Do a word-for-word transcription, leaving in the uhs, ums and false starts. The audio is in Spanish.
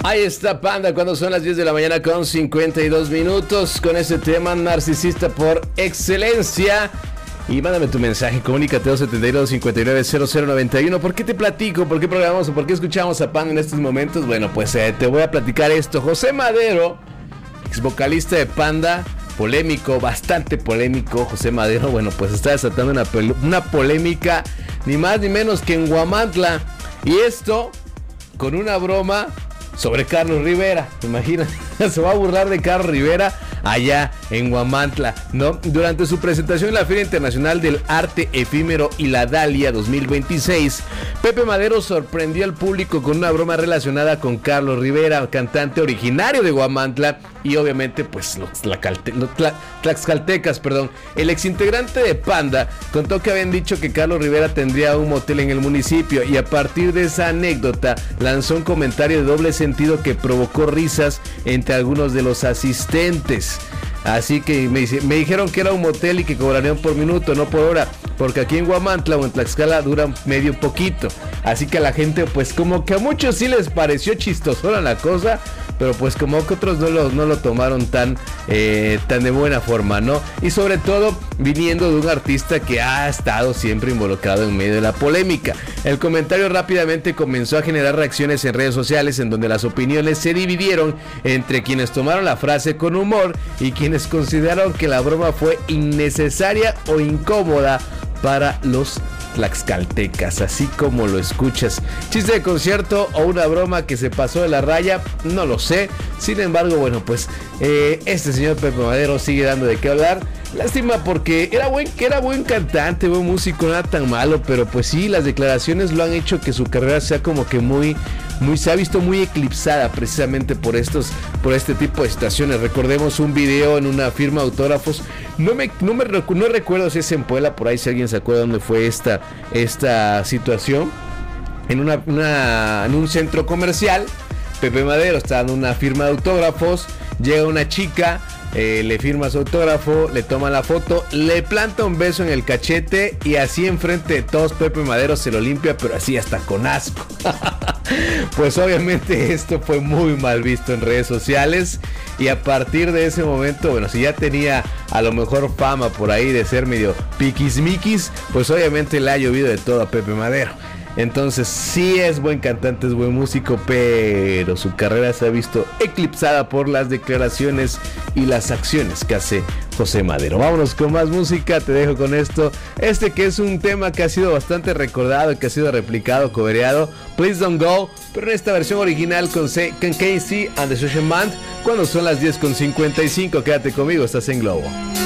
Ahí está Panda cuando son las diez de la mañana con cincuenta y dos minutos con ese tema narcisista por excelencia. Y mándame tu mensaje, comunícate dos setenta y dos, cincuenta y nueve, cero cero noventa y uno. ¿Por qué te platico? ¿Por qué programamos o por qué escuchamos a Panda en estos momentos? Bueno, pues eh, te voy a platicar esto. José Madero, ex vocalista de Panda, polémico, bastante polémico. José Madero, bueno, pues está desatando una, una polémica ni más ni menos que en Huamantla. Y esto con una broma sobre Carlos Rivera. Imagínate, se va a burlar de Carlos Rivera allá en Huamantla, ¿no? Durante su presentación en la Feria Internacional del Arte Efímero y la Dalia dos mil veintiséis, Pepe Madero sorprendió al público con una broma relacionada con Carlos Rivera, cantante originario de Huamantla y obviamente pues los, tlacalte, los tla, tlaxcaltecas, perdón. El exintegrante de Panda contó que habían dicho que Carlos Rivera tendría un motel en el municipio y a partir de esa anécdota lanzó un comentario de doble sentido que provocó risas entre algunos de los asistentes. Así que me, me dijeron que era un motel y que cobrarían por minuto, no por hora, porque aquí en Huamantla o en Tlaxcala duran medio poquito. Así que a la gente pues como que a muchos sí les pareció chistosona la cosa, pero pues como que otros no lo, no lo tomaron tan, eh, tan de buena forma, ¿no? Y sobre todo viniendo de un artista que ha estado siempre involucrado en medio de la polémica. El comentario rápidamente comenzó a generar reacciones en redes sociales en donde las opiniones se dividieron entre quienes tomaron la frase con humor y quienes consideraron que la broma fue innecesaria o incómoda para los tlaxcaltecas, así como lo escuchas. Chiste de concierto o una broma que se pasó de la raya, no lo sé. Sin embargo, bueno, pues eh, este señor Pepe Madero sigue dando de qué hablar. Lástima porque era buen, que era buen cantante, buen músico, nada tan malo, pero pues sí, las declaraciones lo han hecho que su carrera sea como que muy, muy, se ha visto muy eclipsada precisamente por estos, por este tipo de situaciones. Recordemos un video en una firma de autógrafos, no me, no me no recuerdo si es en Puebla, por ahí si alguien se acuerda dónde fue esta, esta situación, en una, una, en un centro comercial. Pepe Madero está dando una firma de autógrafos, llega una chica, Eh, le firma su autógrafo, le toma la foto, le planta un beso en el cachete y así enfrente de todos Pepe Madero se lo limpia, pero así hasta con asco. Pues obviamente esto fue muy mal visto en redes sociales y a partir de ese momento, bueno, si ya tenía a lo mejor fama por ahí de ser medio piquismiquis, pues obviamente le ha llovido de todo a Pepe Madero. Entonces sí es buen cantante, es buen músico, pero su carrera se ha visto eclipsada por las declaraciones y las acciones que hace José Madero. Vámonos con más música, te dejo con esto. Este que es un tema que ha sido bastante recordado, que ha sido replicado, cobereado, Please Don't Go, pero en esta versión original con Casey and the Social Band, cuando son las diez con cincuenta y cinco. Quédate conmigo, estás en Globo.